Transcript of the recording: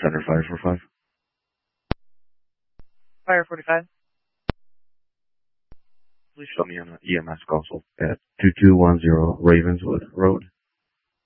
Center 545. Fire 45. Please show me on an EMS console at 2210 Ravenswood Road.